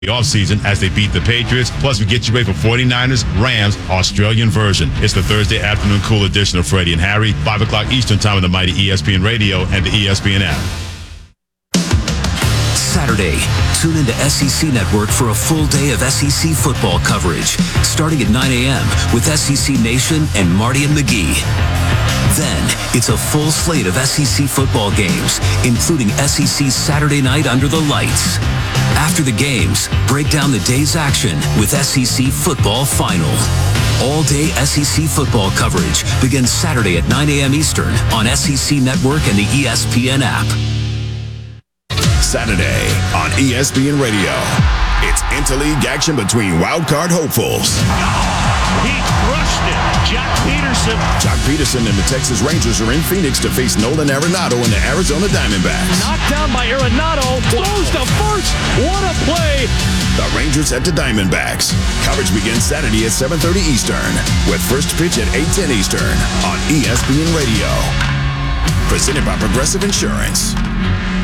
the offseason as they beat the Patriots. Plus, we get you ready for 49ers, Rams, Australian version. It's the Thursday afternoon cool edition of Freddie and Harry, 5 o'clock Eastern time on the mighty ESPN Radio and the ESPN app. Saturday, tune into SEC Network for a full day of SEC football coverage, starting at 9 a.m. with SEC Nation and Marty and McGee. Then, it's a full slate of SEC football games, including SEC Saturday Night Under the Lights. After the games, break down the day's action with SEC Football Final. All-day SEC football coverage begins Saturday at 9 a.m. Eastern on SEC Network and the ESPN app. Saturday on ESPN Radio. It's interleague action between wildcard hopefuls. He crushed it. Jock Peterson and the Texas Rangers are in Phoenix to face Nolan Arenado and the Arizona Diamondbacks. Knocked down by Arenado. Throws to first. What a play. The Rangers at the Diamondbacks. Coverage begins Saturday at 7:30 Eastern with first pitch at 8:10 Eastern on ESPN Radio. Presented by Progressive Insurance.